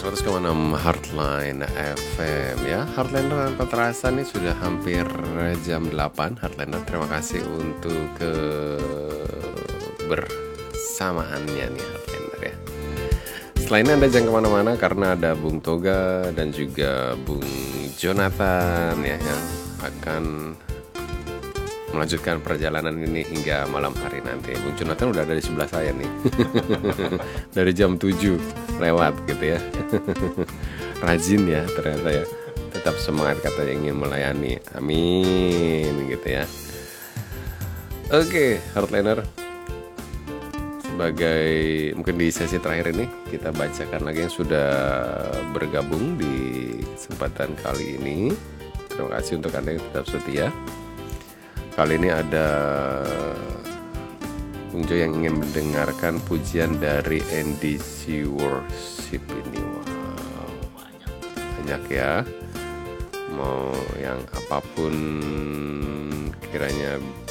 100,6 Heartline FM ya. Heartliner tanpa terasa nih sudah hampir jam 8. Heartliner, terima kasih untuk kebersamaannya nih Heartliner ya. Selain Anda jangan kemana-mana karena ada Bung Toga dan juga Bung Jonathan ya yang akan melanjutkan perjalanan ini hingga malam hari nanti. Bung Jonathan udah ada di sebelah saya nih. Dari jam 7 lewat gitu ya. Rajin ya ternyata ya. Tetap semangat katanya ingin melayani. Amin gitu ya. Oke, Heartliner. Sebagai mungkin di sesi terakhir ini kita bacakan lagi yang sudah bergabung di kesempatan kali ini. Terima kasih untuk Anda yang tetap setia. Kali ini ada Bung Jo yang ingin mendengarkan pujian dari NDC Worship ini. Wow, banyak ya. Mau yang apapun kiranya